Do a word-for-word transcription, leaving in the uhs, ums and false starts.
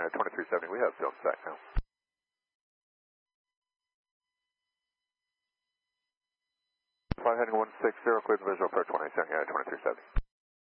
United twenty-three seventy, we have film sight now. Flight heading one six zero, cleared visual approach one eight seven United twenty-three seventy.